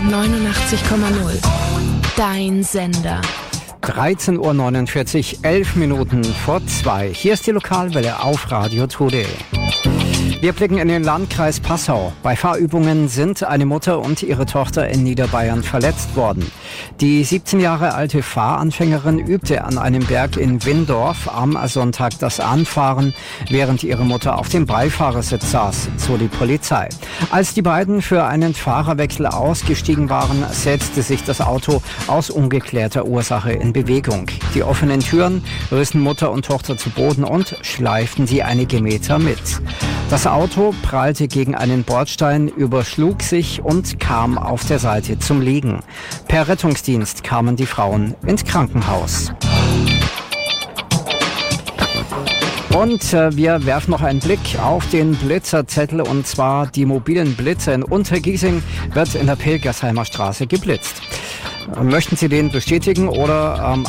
89,0. Dein Sender. 13:49 Uhr, 11 Minuten vor 2. Hier ist die Lokalwelle auf Radio Today. Wir blicken in den Landkreis Passau. Bei Fahrübungen sind eine Mutter und ihre Tochter in Niederbayern verletzt worden. Die 17 Jahre alte Fahranfängerin übte an einem Berg in Windorf am Sonntag das Anfahren, während ihre Mutter auf dem Beifahrersitz saß, so die Polizei. Als die beiden für einen Fahrerwechsel ausgestiegen waren, setzte sich das Auto aus ungeklärter Ursache in Bewegung. Die offenen Türen rissen Mutter und Tochter zu Boden und schleiften sie einige Meter mit. Das Auto prallte gegen einen Bordstein, überschlug sich und kam auf der Seite zum Liegen. Per Rettungsdienst kamen die Frauen ins Krankenhaus. Und wir werfen noch einen Blick auf den Blitzerzettel, und zwar die mobilen Blitzer in Untergiesing wird in der Pilgersheimer Straße geblitzt. Möchten Sie den bestätigen oder